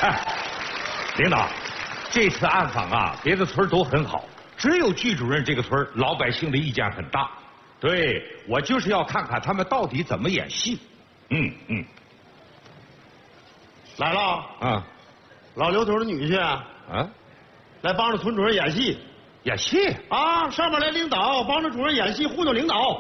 领导，这次暗访啊，别的村都很好，只有剧主任这个村老百姓的意见很大。对，我就是要看看他们到底怎么演戏。 来了啊， 老刘头的女婿啊，来帮着村主任演戏。 演戏啊，上面来领导帮着主任演戏，糊弄领导。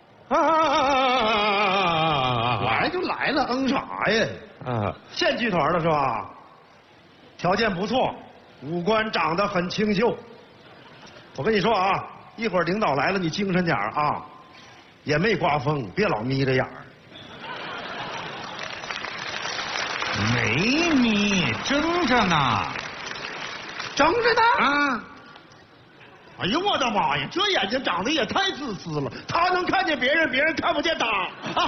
来就来了，嗯啥呀？县剧团的是吧？条件不错，五官长得很清秀。我跟你说啊，一会儿领导来了，你精神点啊，也没刮风，别老眯着眼儿。 没眯，睁着呢， 睁着呢啊！ 哎呦我的妈呀，这眼睛长得也太自私了，他能看见别人，别人看不见他。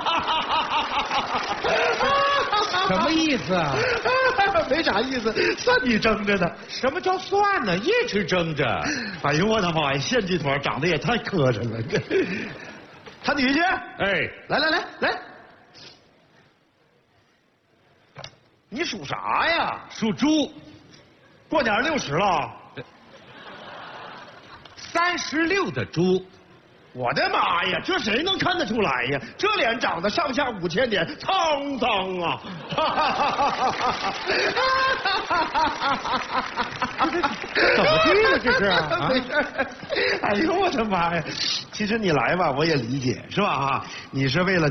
什么意思啊？ 没啥意思，算你睁着呢。 什么叫算呢？一直睁着。 哎呦我的妈呀，县剧团长得也太磕碜了。他女婿， 哎， 来，你属啥呀？ 属猪， 过年60了。 36的猪。 我的妈呀，这谁能看得出来呀？这脸长得上下5000点，沧桑啊！ 怎么地了这是？ 没事。哎呦我的妈呀！其实你来吧，我也理解，是吧？你是为了。